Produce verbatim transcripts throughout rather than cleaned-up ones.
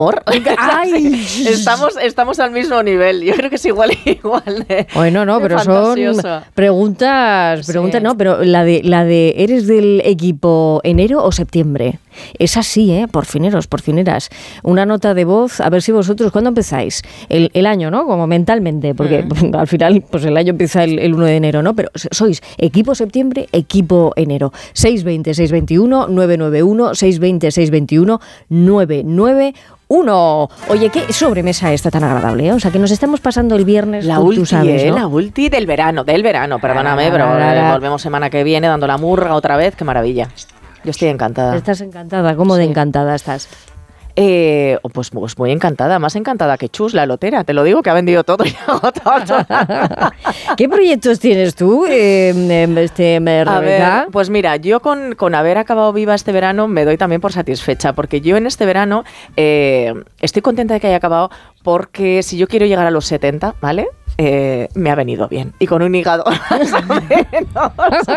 ¿Or? Ay. estamos, estamos al mismo nivel. Yo creo que es igual igual de Bueno, no, pero son preguntas, preguntas, sí. no, pero la de la de ¿eres del equipo enero o septiembre? Es así, ¿eh? Porfineros, porfineras. Una nota de voz, a ver si vosotros, ¿cuándo empezáis? El, el año, ¿no? Como mentalmente, porque mm. al final, pues el año empieza el, el uno de enero, ¿no? Pero sois equipo septiembre, equipo enero. seis veinte, seis veintiuno, nueve noventa y uno, seis veinte, seis veintiuno, nueve noventa y uno. Oye, qué sobremesa esta tan agradable, ¿eh? O sea, que nos estamos pasando el viernes, la tú, ulti, tú sabes, ¿no? La ulti del verano, del verano, perdóname, ah, pero la, la, la. volvemos semana que viene dando la murga otra vez, qué maravilla. Yo estoy encantada. Estás encantada, ¿cómo sí. de encantada estás? Eh, pues, pues muy encantada, más encantada que Chus, la lotera, te lo digo, que ha vendido todo y ha agotado. ¿Qué proyectos tienes tú, eh, este, Rebeca? A ver, pues mira, yo con, con haber acabado viva este verano me doy también por satisfecha, porque yo en este verano eh, estoy contenta de que haya acabado, porque si yo quiero llegar a los setenta, ¿vale?, Eh, me ha venido bien. Y con un hígado más o menos.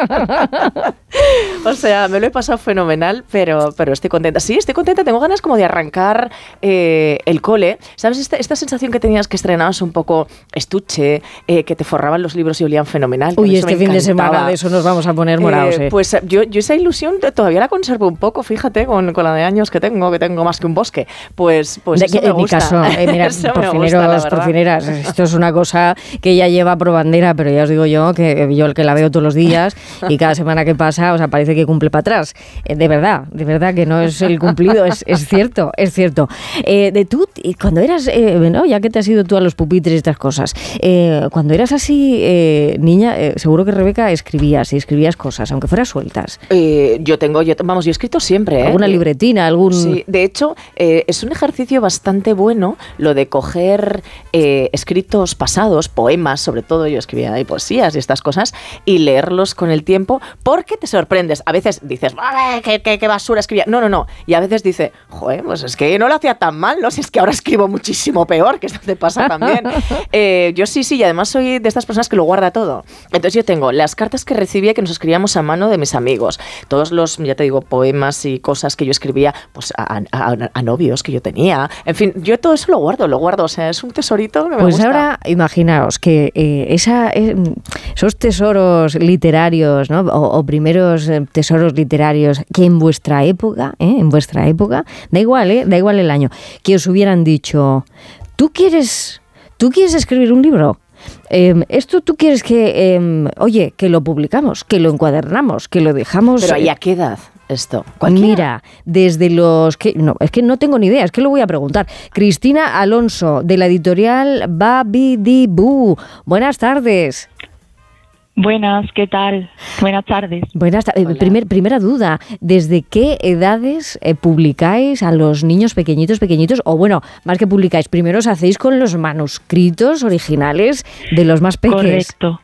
O sea, me lo he pasado fenomenal, pero, pero estoy contenta. Sí, estoy contenta. Tengo ganas como de arrancar eh, el cole. ¿Sabes? Esta, esta sensación que tenías que estrenabas un poco estuche, eh, que te forraban los libros y olían fenomenal. Uy, este fin de semana de eso nos vamos a poner morados. Eh, eh. Pues yo, yo esa ilusión todavía la conservo un poco, fíjate, con, con la de años que tengo, que tengo más que un bosque. Pues, pues de eso que, me en gusta. mi caso, eh, mira, porfineros, porfineras, esto es una cosa que ella lleva por bandera, pero ya os digo yo que yo el que la veo todos los días y cada semana que pasa, o sea, parece que cumple para atrás. Eh, de verdad, de verdad que no es el cumplido, es, es cierto, es cierto. Eh, de tú, cuando eras, eh, bueno, ya que te has ido tú a los pupitres y estas cosas, eh, cuando eras así, eh, niña, eh, seguro que Rebeca escribías y escribías cosas, aunque fueran sueltas. Eh, yo tengo, yo, vamos, yo he escrito siempre, ¿eh? ¿Alguna libretina? algún Sí, de hecho, eh, es un ejercicio bastante bueno lo de coger eh, escritos pasados, poemas, sobre todo yo escribía ahí poesías y estas cosas, y leerlos con el tiempo, porque te sorprendes. A veces dices, ¿qué, qué, qué basura escribía? No, no, no. Y a veces dice, joder, pues es que no lo hacía tan mal, ¿no? Si es que ahora escribo muchísimo peor, que esto te pasa también. eh, yo sí, sí, y además soy de estas personas que lo guarda todo. Entonces yo tengo las cartas que recibía, que nos escribíamos a mano de mis amigos, todos los, ya te digo, poemas y cosas que yo escribía pues a, a, a novios que yo tenía. En fin, yo todo eso lo guardo, lo guardo. O sea, es un tesorito que me pues gusta. Pues ahora, imaginaos que eh, esa, eh, esos tesoros literarios, ¿no? o, o primeros tesoros literarios que en vuestra época, ¿eh? en vuestra época, da igual, ¿eh? da igual el año, que os hubieran dicho, ¿tú quieres, tú quieres escribir un libro? Eh, esto tú quieres que, eh, oye, que lo publicamos, que lo encuadernamos, que lo dejamos... Pero ¿y a qué edad esto? ¿Cualquiera? Mira, desde los... que no, es que no tengo ni idea, es que lo voy a preguntar. Cristina Alonso, de la editorial Babidi-Boo. Buenas tardes. Buenas, ¿qué tal? Buenas tardes. Buenas tardes. Primer, primera duda, ¿desde qué edades eh, publicáis a los niños pequeñitos, pequeñitos? O bueno, más que publicáis, primero os hacéis con los manuscritos originales de los más pequeños. Correcto.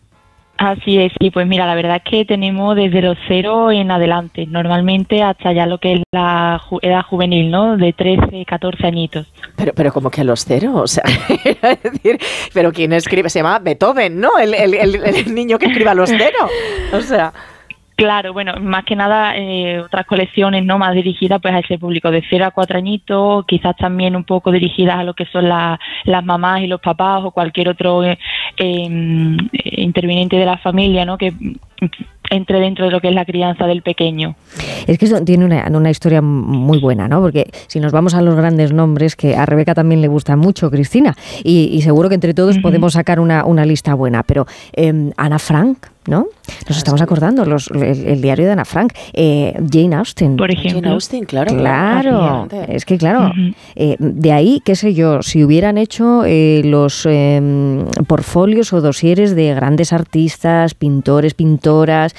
Así es, y pues mira, la verdad es que tenemos desde los cero en adelante, normalmente hasta ya lo que es la ju- edad juvenil, ¿no? De trece, catorce añitos. Pero, pero como que a los cero, o sea, es decir, pero ¿quién escribe? Se llama Beethoven, ¿no? El, el, el, el niño que escribe a los cero, o sea... Claro, bueno, más que nada eh, otras colecciones no más dirigidas pues a ese público de cero a cuatro añitos, quizás también un poco dirigidas a lo que son la, las mamás y los papás o cualquier otro eh, eh, interviniente de la familia, ¿no? Que entre dentro de lo que es la crianza del pequeño. Es que eso tiene una, una historia muy buena, ¿no? Porque si nos vamos a los grandes nombres, que a Rebeca también le gusta mucho, Cristina, y, y seguro que entre todos uh-huh. podemos sacar una, una lista buena, pero eh, Ana Frank, ¿no? Nos estamos acordando, los, el, el diario de Ana Frank, eh, Jane Austen. Por ejemplo. Jane Austen, claro. Claro, es que claro, uh-huh. eh, de ahí, qué sé yo, si hubieran hecho eh, los eh, portfolios o dosieres de grandes artistas, pintores, pintoras,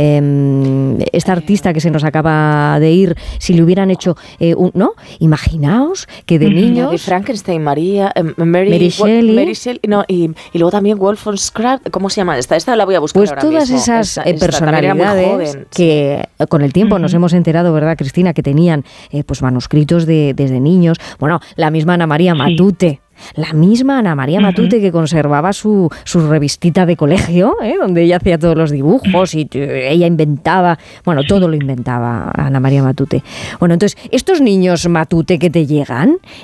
eh, esta artista que se nos acaba de ir, si le hubieran hecho, eh, un, ¿no? Imaginaos que de uh-huh. niños... De Frankenstein, María, eh, Mary, Mary Shelley, Mary Shelley no, y, y luego también Wolf von Scrap, ¿cómo se llama? Esta, esta la voy a buscar. Pues ahora todas mismo. esas esta, eh, esta personalidades joven, que sí. con el tiempo uh-huh. nos hemos enterado, ¿verdad, Cristina? Que tenían eh, pues manuscritos de, desde niños. Bueno, la misma Ana María Matute. Sí. la misma Ana María Matute, uh-huh, que conservaba su, su revistita de colegio, ¿eh? Donde ella hacía todos los dibujos y ella inventaba, bueno, todo lo inventaba Ana María Matute. Bueno, entonces, estos niños Matute que te llegan,